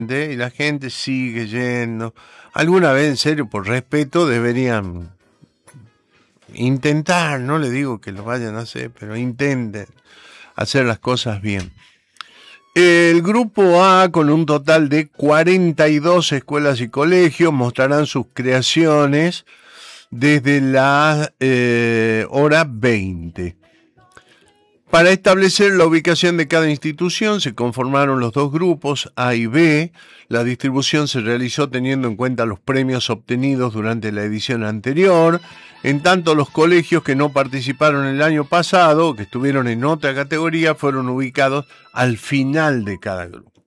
y la gente sigue yendo. Alguna vez, en serio, por respeto, deberían intentar, no le digo que lo vayan a hacer, pero intenten hacer las cosas bien. El grupo A, con un total de 42 escuelas y colegios, mostrarán sus creaciones desde la hora 20. Para establecer la ubicación de cada institución se conformaron los dos grupos A y B. La distribución se realizó teniendo en cuenta los premios obtenidos durante la edición anterior. En tanto, los colegios que no participaron el año pasado, que estuvieron en otra categoría, fueron ubicados al final de cada grupo.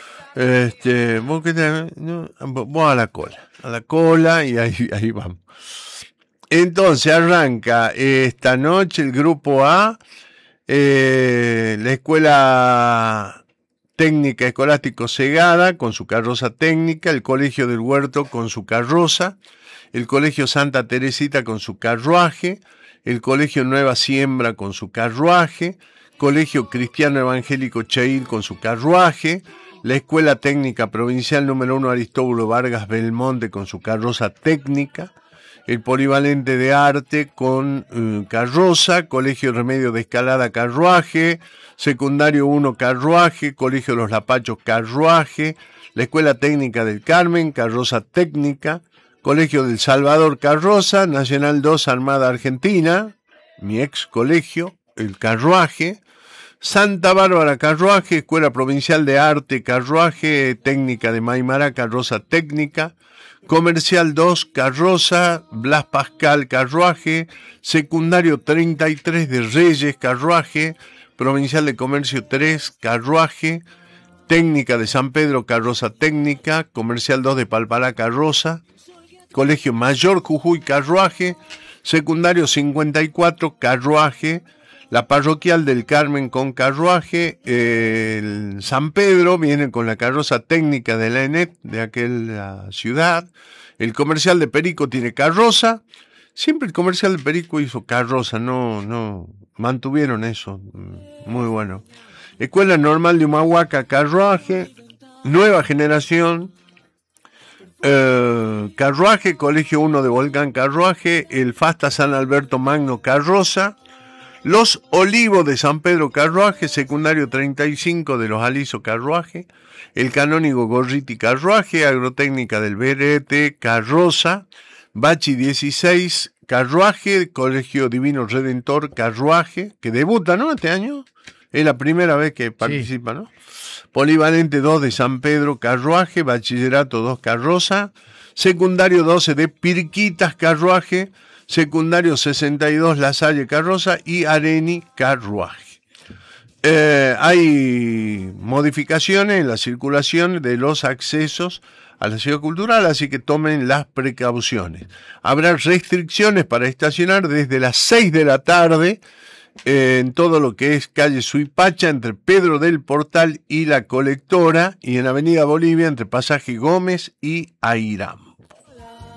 Vos a la cola y ahí vamos. Entonces arranca esta noche el grupo A. La Escuela Técnica Escolástico Segada con su carroza técnica, el Colegio del Huerto con su carroza, el Colegio Santa Teresita con su carruaje, el Colegio Nueva Siembra con su carruaje, Colegio Cristiano Evangélico Cheil con su carruaje, la Escuela Técnica Provincial número 1 Aristóbulo Vargas Belmonte con su carroza técnica, el Polivalente de Arte con carroza, Colegio Remedio de Escalada carruaje, Secundario 1 carruaje, Colegio Los Lapachos carruaje, la Escuela Técnica del Carmen, carroza técnica, Colegio del Salvador carroza, Nacional 2 Armada Argentina, mi ex colegio, el carruaje, Santa Bárbara carruaje, Escuela Provincial de Arte carruaje, Técnica de Maimará carroza técnica, Comercial 2, carroza, Blas Pascal, carruaje, Secundario 33 de Reyes, carruaje, Provincial de Comercio 3, carruaje, Técnica de San Pedro, carroza técnica, Comercial 2 de Palpalá, carroza, Colegio Mayor Jujuy, carruaje, Secundario 54, carruaje, la Parroquial del Carmen con carruaje, el San Pedro viene con la carroza técnica de la ENET de aquella ciudad, el Comercial de Perico tiene carroza, siempre el Comercial de Perico hizo carroza, no, mantuvieron eso, muy bueno. Escuela Normal de Humahuaca, carruaje, Nueva Generación, carruaje, Colegio 1 de Volcán, carruaje, el Fasta San Alberto Magno, carroza, Los Olivos de San Pedro carruaje, Secundario 35 de Los Aliso carruaje, el Canónigo Gorriti carruaje, Agrotécnica del Berete carroza, Bachi 16 carruaje, Colegio Divino Redentor carruaje, que debuta, ¿no? Este año, es la primera vez que participa, sí. ¿No? Polivalente 2 de San Pedro carruaje, Bachillerato 2 carroza, Secundario 12 de Pirquitas carruaje, Secundario 62 La Salle carroza y Areni carruaje. Hay modificaciones en la circulación de los accesos a la ciudad cultural, así que tomen las precauciones. Habrá restricciones para estacionar desde las 6 de la tarde en todo lo que es calle Suipacha entre Pedro del Portal y La Colectora, y en Avenida Bolivia entre Pasaje Gómez y Airam.